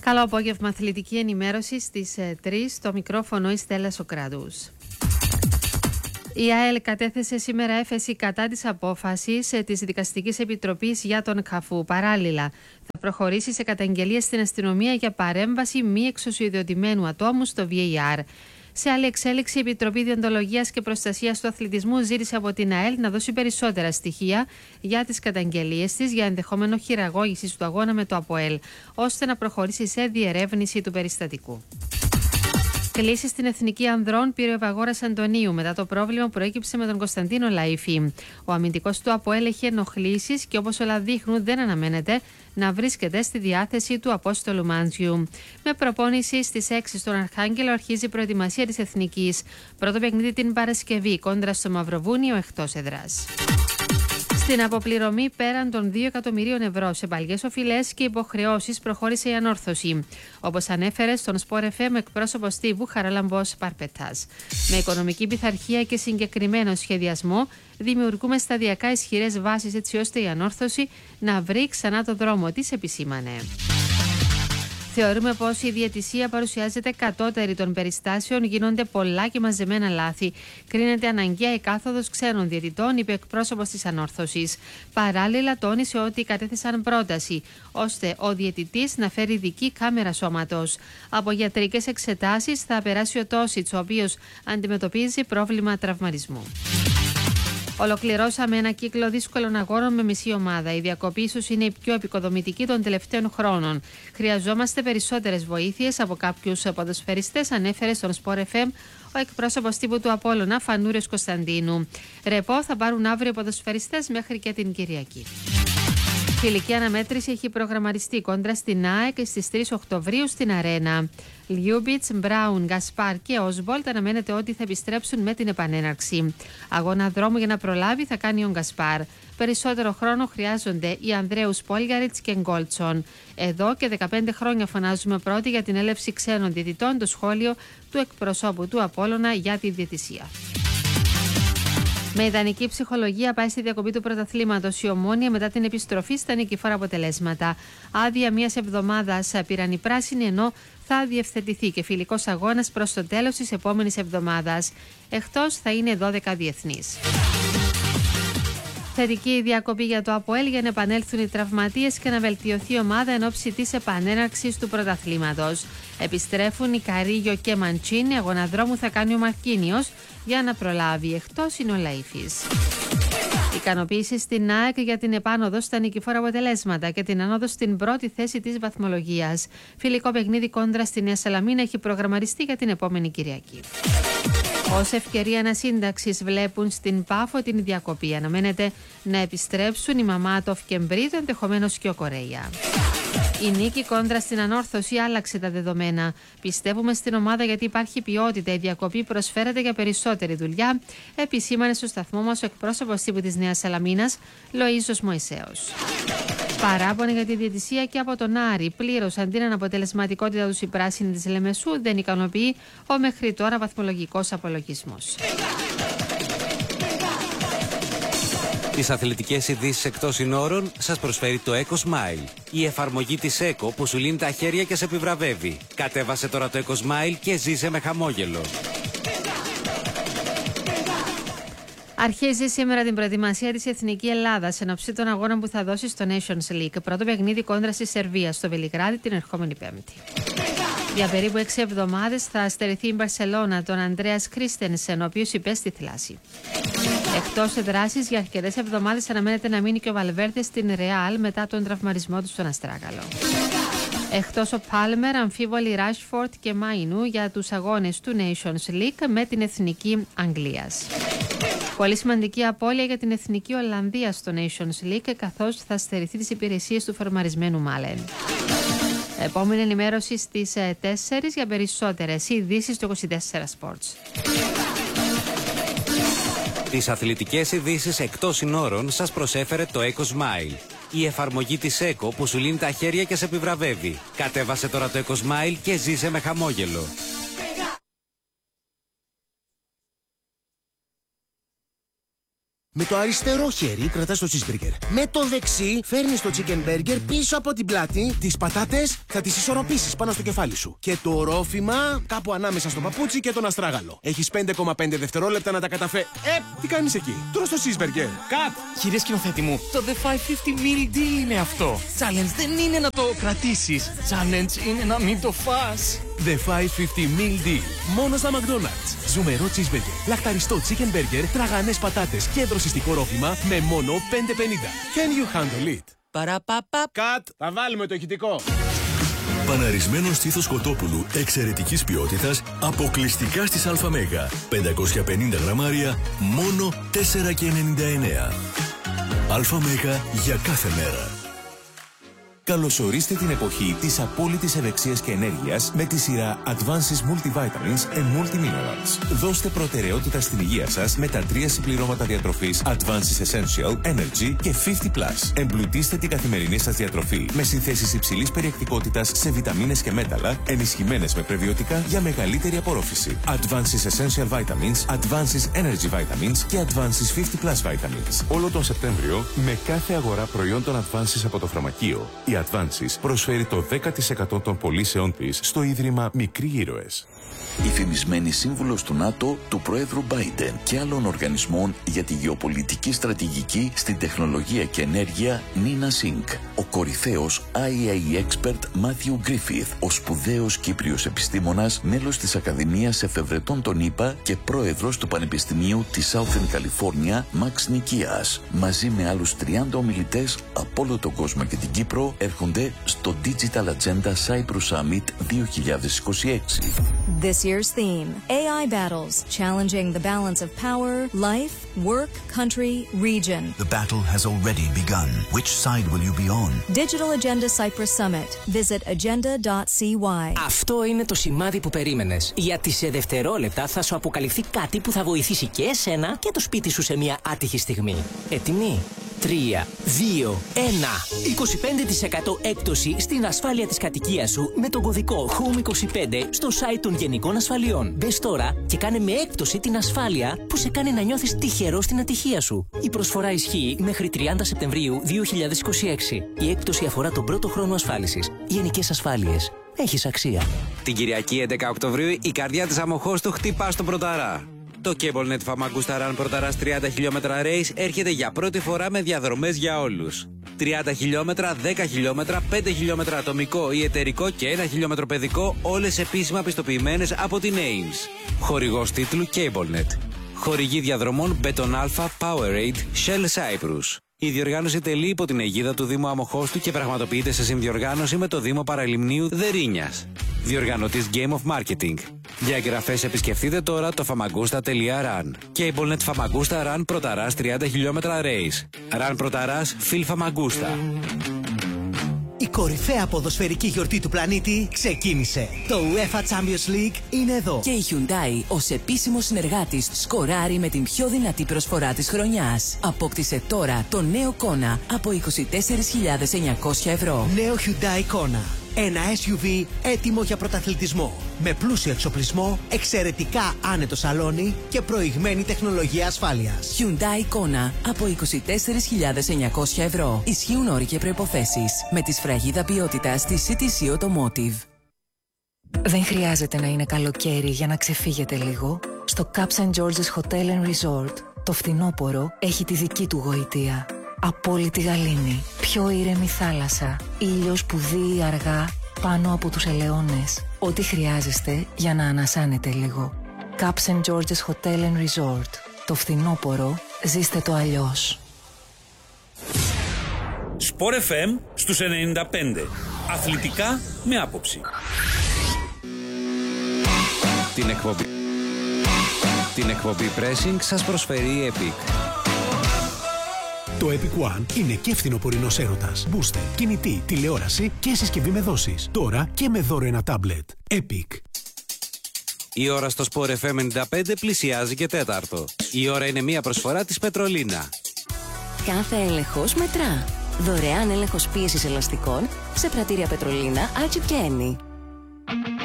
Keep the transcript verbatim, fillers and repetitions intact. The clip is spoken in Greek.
Καλό απόγευμα, αθλητική ενημέρωση στις τρεις, στο μικρόφωνο η Στέλλα Σοκράτους. Η ΑΕΛ κατέθεσε σήμερα έφεση κατά της απόφασης της Δικαστικής Επιτροπής για τον Καφού. Παράλληλα, θα προχωρήσει σε καταγγελία στην αστυνομία για παρέμβαση μη εξουσιοδοτημένου ατόμου στο βι έι αρ. Σε άλλη εξέλιξη, η Επιτροπή Διοντολογίας και Προστασίας του Αθλητισμού ζήτησε από την ΑΕΛ να δώσει περισσότερα στοιχεία για τις καταγγελίες της για ενδεχόμενο χειραγώγησης του αγώνα με το ΑΠΟΕΛ, ώστε να προχωρήσει σε διερεύνηση του περιστατικού. Κλήσεις στην Εθνική Ανδρών πήρε ο Ευαγόρας Αντωνίου μετά το πρόβλημα που προέκυψε με τον Κωνσταντίνο Λαϊφή. Ο αμυντικός του ΑΠΟΕΛ έχει ενοχλήσεις και όπως όλα δείχνουν δεν αναμένεται να βρίσκεται στη διάθεση του Απόστολου Μάντζιου. Με προπόνηση στις έξι στον Αρχάγγελο αρχίζει η προετοιμασία της Εθνικής. Πρώτο παιχνίδι την Παρασκευή κόντρα στο Μαυροβούνιο εκτός έδρας. Στην αποπληρωμή πέραν των δύο εκατομμυρίων ευρώ σε παλιές οφειλές και υποχρεώσεις προχώρησε η ανόρθωση. Όπως ανέφερε στον Σπορ εφ εμ εκπρόσωπος τύπου Χαράλαμπος Παρπετάς. Με οικονομική πειθαρχία και συγκεκριμένο σχεδιασμό, δημιουργούμε σταδιακά ισχυρές βάσεις έτσι ώστε η ανόρθωση να βρει ξανά το δρόμο της, επισήμανε. Θεωρούμε πως η διαιτησία παρουσιάζεται κατώτερη των περιστάσεων, γίνονται πολλά και μαζεμένα λάθη. Κρίνεται αναγκαία η κάθοδος ξένων διαιτητών, είπε εκπρόσωπος της ανόρθωσης. Παράλληλα, τόνισε ότι κατέθεσαν πρόταση, ώστε ο διαιτητής να φέρει ειδική κάμερα σώματος. Από γιατρικές εξετάσεις θα περάσει ο Τόσιτς, ο οποίος αντιμετωπίζει πρόβλημα τραυματισμού. Ολοκληρώσαμε ένα κύκλο δύσκολων αγώνων με μισή ομάδα. Η διακοπή ίσως είναι η πιο επικοδομητική των τελευταίων χρόνων. Χρειαζόμαστε περισσότερες βοήθειες από κάποιους ποδοσφαιριστές, ανέφερε στον Σπορ εφ εμ ο εκπρόσωπος τύπου του Απόλλωνα, Φανούριος Κωνσταντίνου. Ρεπό θα πάρουν αύριο ποδοσφαιριστές μέχρι και την Κυριακή. Φιλική αναμέτρηση έχει προγραμματιστεί κόντρα στην ΑΕΚ στις τρεις Οκτωβρίου στην Αρένα. Λιούμπιτς, Μπράουν, Γκασπάρ και Όσβολτ αναμένεται ότι θα επιστρέψουν με την επανέναρξη. Αγώνα δρόμου για να προλάβει θα κάνει ο Γκασπάρ. Περισσότερο χρόνο χρειάζονται οι Ανδρέους Πόλγαριτς και Γκόλτσον. Εδώ και δεκαπέντε χρόνια φωνάζουμε πρώτοι για την έλευση ξένων διαιτητών, το σχόλιο του εκπροσώπου του Απόλλωνα για τη διαιτησία. Με ιδανική ψυχολογία πάει στη διακοπή του πρωταθλήματος η Ομόνοια μετά την επιστροφή στα νικηφόρα αποτελέσματα. Άδεια μιας εβδομάδας πήραν οι πράσινοι, ενώ θα διευθετηθεί και φιλικός αγώνας προς το τέλος της επόμενης εβδομάδας. Εκτός θα είναι δώδεκα διεθνείς. Θετική διακοπή για το ΑΠΟΕΛ για να επανέλθουν οι τραυματίες και να βελτιωθεί η ομάδα εν ώψη της επανέναρξης του πρωταθλήματος. Επιστρέφουν οι Καρίγιο και Μαντσίνη, αγώνα δρόμου θα κάνει ο Μαρκίνιος για να προλάβει, εκτός είναι ο Λαϊφής. Ικανοποίηση στην ΑΕΚ για την επάνωδο στα νικηφόρα αποτελέσματα και την άνοδο στην πρώτη θέση της βαθμολογίας. Φιλικό παιχνίδι κόντρα στη Νέα Σαλαμίνα έχει προγραμματιστεί για την επόμενη Κυριακή. Ως ευκαιρία ανασύνταξης βλέπουν στην Πάφο την διακοπή. Αναμένεται να επιστρέψουν οι Μαμάτοφ και Μπρίτο, ενδεχομένως και ο Κορέια. Η νίκη κόντρα στην ανόρθωση άλλαξε τα δεδομένα. Πιστεύουμε στην ομάδα γιατί υπάρχει ποιότητα. Η διακοπή προσφέρεται για περισσότερη δουλειά, επισήμανε στο σταθμό μας ο εκπρόσωπος τύπου της Νέας Σαλαμίνας, Λοΐζος Μωυσέος. Παράπονα για τη διαιτησία και από τον Άρη. Πλήρωσαν την αναποτελεσματικότητα του η πράσινη της Λεμεσού, δεν ικανοποιεί ο μέχρι τώρα βαθμολογικός απολογισμός. Τις αθλητικές ειδήσεις εκτός συνόρων σας προσφέρει το EcoSmile. Η εφαρμογή της Eco που σου λύνει τα χέρια και σε επιβραβεύει. Κατέβασε τώρα το EcoSmile και ζήσε με χαμόγελο. Αρχίζει σήμερα την προετοιμασία της Εθνική Ελλάδα εν ώψη των αγώνων που θα δώσει στο Nations League. Πρώτο παιχνίδι κόντρα στη Σερβία στο Βελιγράδι την ερχόμενη Πέμπτη. Για περίπου έξι εβδομάδες θα στερηθεί η Μπαρσελόνα τον Ανδρέας Κρίστενσεν, ο οποίος υπέστη θλάση. Εκτός δράσης για αρκετές εβδομάδες αναμένεται να μείνει και ο Βαλβέρτε στην Ρεάλ μετά τον τραυματισμό του στον Αστράγαλο. Εκτός ο Πάλμερ, αμφίβολοι Ράσφορντ και Μάινου για τους αγώνες του Nations League με την Εθνική Αγγλίας. Πολύ σημαντική απώλεια για την Εθνική Ολλανδία στο Nations League, καθώς θα στερηθεί τις υπηρεσίες του φορμαρισμένου Μάλεν. Επόμενη ενημέρωση στις τέσσερις για περισσότερες ειδήσεις στο είκοσι τέσσερα Sports. Τις αθλητικές ειδήσεις εκτός συνόρων σας προσέφερε το EcoSmile. Η εφαρμογή της Eco που σου λύνει τα χέρια και σε επιβραβεύει. Κατέβασε τώρα το EcoSmile και ζήσε με χαμόγελο. Με το αριστερό χέρι κρατάς το cheeseburger. Με το δεξί φέρνεις το chicken burger πίσω από την πλάτη. Τις πατάτες θα τις ισορροπήσεις πάνω στο κεφάλι σου. Και το ρόφημα κάπου ανάμεσα στο παπούτσι και τον αστράγαλο. Έχεις πέντε κόμμα πέντε δευτερόλεπτα να τα καταφέρει. Ε, τι κάνεις εκεί? Τρως το cheeseburger. Κατ! Κύριε σκηνοθέτη μου, το The πεντακόσια πενήντα meal deal είναι αυτό. Challenge δεν είναι να το κρατήσεις. Challenge είναι να μην το φας. The πεντακόσια πενήντα meal deal. Μόνο στα McDonald's. Ζουμερό cheeseburger, λαχταριστό chicken burger, τραγανές πατάτες και δροσιστικό ρόφημα με μόνο πέντε πενήντα. Can you handle it? Παραπαπα. Κατ! Θα βάλουμε το ηχητικό. Παναρισμένο στήθος κοτόπουλου εξαιρετικής ποιότητας αποκλειστικά στις ΑΜ. πεντακόσια πενήντα γραμμάρια, μόνο τέσσερα και ενενήντα εννέα. ΑΜ για κάθε μέρα. Καλωσορίστε την εποχή της απόλυτης ευεξίας και ενέργειας με τη σειρά Advances Multivitamins and Multiminerals. Δώστε προτεραιότητα στην υγεία σας με τα τρία συμπληρώματα διατροφής Advances Essential, Energy και πενήντα πλας. Εμπλουτίστε την καθημερινή σας διατροφή με συνθέσεις υψηλής περιεκτικότητας σε βιταμίνες και μέταλλα, ενισχυμένες με πρεβιωτικά για μεγαλύτερη απορρόφηση. Advances Essential Vitamins, Advances Energy Vitamins και Advances πενήντα πλας Vitamins. Όλο τον Σεπτέμβριο, με κάθε αγορά προϊόντων Advances από το φαρμακείο, η Advances προσφέρει το δέκα τοις εκατό των πωλήσεών της στο Ίδρυμα Μικροί Ήρωες. Η φημισμένη σύμβουλος του ΝΑΤΟ, του Προέδρου Biden και άλλων οργανισμών για τη γεωπολιτική στρατηγική στην τεχνολογία και ενέργεια Νίνα Σινκ. Ο κορυφαίος άι έι expert Matthew Griffith, ο σπουδαίος Κύπριος επιστήμονας, μέλος της Ακαδημίας Εφευρετών των ΗΠΑ και πρόεδρος του Πανεπιστημίου της Southern California, Max Nikias, μαζί με άλλους τριάντα ομιλητές από όλο τον κόσμο και την Κύπρο, έρχονται στο Digital Agenda Cyprus Summit δύο χιλιάδες είκοσι έξι. This year's theme, έι άι battles, challenging the balance of power, life, work, country, region. The battle has already begun. Which side will you be on? Digital Agenda Cyprus Summit. Visit agenda dot c y. Αυτό είναι το σημάδι που περίμενες. Γιατί σε δευτερόλεπτα θα σου αποκαλυφθεί κάτι που θα βοηθήσει και εσένα και το σπίτι σου σε μια άτυχη στιγμή. Έτοιμοι? τρία, δύο, ένα. είκοσι πέντε τοις εκατό έκπτωση στην ασφάλεια της κατοικίας σου με τον κωδικό χομ είκοσι πέντε στο site των Γενικών Ασφαλιών. Μπες τώρα και κάνε με έκπτωση την ασφάλεια που σε κάνει να νιώθεις τυχερό στην ατυχία σου. Η προσφορά ισχύει μέχρι τριάντα Σεπτεμβρίου δύο χιλιάδες είκοσι έξι. Η έκπτωση αφορά τον πρώτο χρόνο ασφάλισης. Γενικές Ασφάλειες. Έχεις αξία. Την Κυριακή έντεκα Οκτωβρίου η καρδιά της Αμοχώστου χτυπά στον Πρωταρά. Το CableNet Famagusta Run Πρωταράς τριάντα χιλιόμετρα race έρχεται για πρώτη φορά με διαδρομές για όλους. τριάντα χιλιόμετρα, δέκα χιλιόμετρα, πέντε χιλιόμετρα ατομικό ή εταιρικό και ένα χιλιόμετρο παιδικό, όλες επίσημα πιστοποιημένες από την έιμς. Χορηγός τίτλου CableNet. Χορηγή διαδρομών Beton Alpha, Powerade, Shell Cyprus. Η διοργάνωση τελεί υπό την αιγίδα του Δήμου Αμοχώστου και πραγματοποιείται σε συνδιοργάνωση με το Δήμο Παραλιμνίου Δερίνιας. Διοργανωτής Game of Marketing. Για εγγραφές επισκεφτείτε τώρα το famagusta τελεία run. CableNet Famagusta Run Πρωταράς τριάντα χιλιόμετρα race. Run Πρωταράς Phil Famagusta. Η κορυφαία ποδοσφαιρική γιορτή του πλανήτη ξεκίνησε. Το UEFA Champions League είναι εδώ. Και η Hyundai ως επίσημος συνεργάτης σκοράρει με την πιο δυνατή προσφορά της χρονιάς. Απόκτησε τώρα το νέο Kona από είκοσι τέσσερις χιλιάδες εννιακόσια ευρώ. Νέο Hyundai Kona. Ένα ες γιου βι έτοιμο για πρωταθλητισμό. Με πλούσιο εξοπλισμό, εξαιρετικά άνετο σαλόνι και προηγμένη τεχνολογία ασφάλειας. Hyundai Kona από είκοσι τέσσερις χιλιάδες εννιακόσια ευρώ. Ισχύουν όροι και προϋποθέσεις. Με τη σφραγίδα ποιότητας της σι τι σι Automotive. Δεν χρειάζεται να είναι καλοκαίρι για να ξεφύγετε λίγο. Στο Caps and George's Hotel and Resort, το φθινόπωρο έχει τη δική του γοητεία. Απόλυτη γαλήνη, πιο ήρεμη θάλασσα, ήλιος που δύει αργά πάνω από τους ελαιώνες. Ό,τι χρειάζεστε για να ανασάνετε λίγο. Caps and George's Hotel and Resort. Το φθινόπωρο ζήστε το αλλιώς. Sport εφ εμ στους ενενήντα πέντε. Αθλητικά με άποψη. Την εκπομπή, την εκπομπή Pressing σας προσφέρει η Epic. Το Epic One είναι και φθινοπορεινός έρωτας, booster, κινητή, τηλεόραση και συσκευή με δόσεις. Τώρα και με δώρο ένα τάμπλετ. Epic. Η ώρα στο Sport εφ εμ ενενήντα πέντε πλησιάζει και τέταρτο. Η ώρα είναι μία προσφορά της Πετρολίνα. Κάθε έλεγχος μετρά. Δωρεάν έλεγχος πίεσης ελαστικών σε πρατήρια Πετρολίνα, Archip και Eni.